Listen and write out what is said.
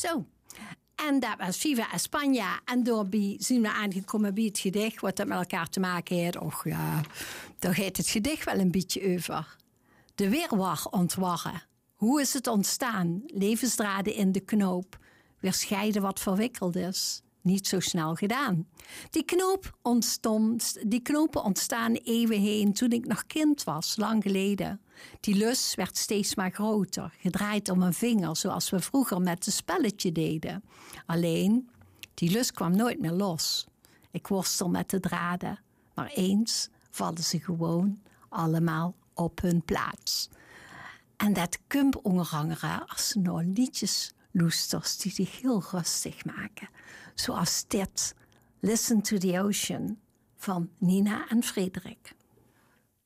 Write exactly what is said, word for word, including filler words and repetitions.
Zo. En dat was Viva España. En daarbij zijn we aangekomen bij het gedicht, wat dat met elkaar te maken heeft. Och ja, daar gaat het gedicht wel een beetje over. De weerwar ontwarren. Hoe is het ontstaan? Levensdraden in de knoop. Weer scheiden wat verwikkeld is. Niet zo snel gedaan. Die, knoop ontstond, die knopen ontstaan eeuwen heen toen ik nog kind was, lang geleden. Die lus werd steeds maar groter, gedraaid om een vinger, zoals we vroeger met een spelletje deden. Alleen, die lus kwam nooit meer los. Ik worstel met de draden, maar eens vallen ze gewoon allemaal op hun plaats. En dat kump ongerangeren als ze nou liedjes loesters die zich heel rustig maken. Zoals dit, Listen to the Ocean van Nina en Frederik.